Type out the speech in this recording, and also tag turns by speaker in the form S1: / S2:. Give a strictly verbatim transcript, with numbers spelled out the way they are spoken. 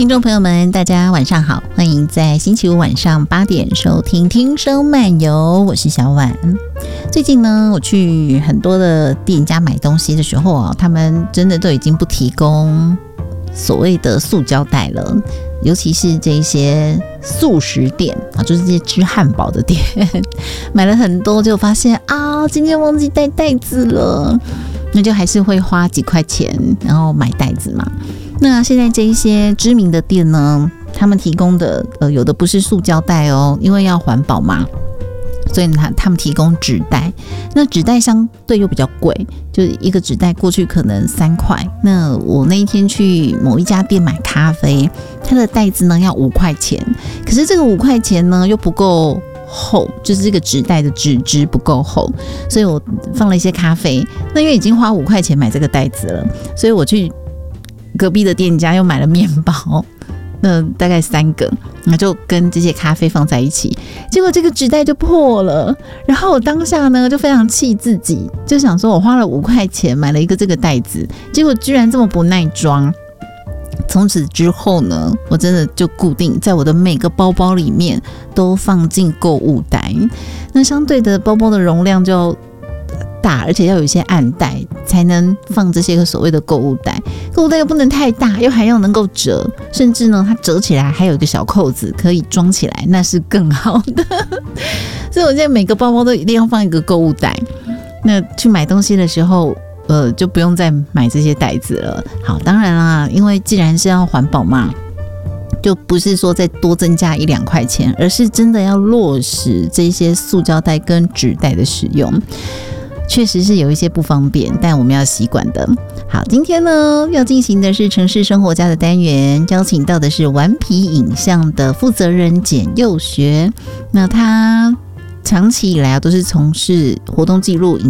S1: 听众朋友们，大家晚上好，欢迎在星期五晚上八点收听《听声漫游》，我是小婉。最近呢，我去很多的店家买东西的时候啊，他们真的都已经不提供所谓的塑胶袋了，尤其是这些速食店啊，就是这些吃汉堡的店，买了很多就发现啊，今天忘记带袋子了，那就还是会花几块钱，然后买袋子嘛。那现在这一些知名的店呢，他们提供的呃有的不是塑胶袋哦，因为要环保嘛，所以他他们提供纸袋。那纸袋相对又比较贵，就是一个纸袋过去可能三块。那我那一天去某一家店买咖啡，它的袋子呢要五块钱，可是这个五块钱呢又不够厚，就是这个纸袋的纸质不够厚，所以我放了一些咖啡。那因为已经花五块钱买这个袋子了，所以我去隔壁的店家又买了面包，那大概三个，那就跟这些咖啡放在一起，结果这个纸袋就破了。然后我当下呢就非常气自己，就想说我花了五块钱买了一个这个袋子，结果居然这么不耐装。从此之后呢，我真的就固定在我的每个包包里面都放进购物袋，那相对的包包的容量就大，而且要有一些暗袋才能放这些个所谓的购物袋。购物袋又不能太大，又还要能够折，甚至呢它折起来还有一个小扣子可以装起来，那是更好的。所以我现在每个包包都一定要放一个购物袋。那去买东西的时候呃，就不用再买这些袋子了。好，当然啦，因为既然是要环保嘛，就不是说再多增加一两块钱，而是真的要落实这些塑胶袋跟纸袋的使用。确实是有一些不方便，但我们要习惯的。好，今天呢要进行的是城市生活家的单元，邀请到的是顽皮影像的负责人简佑学。那他长期以来都是从事活动记录、影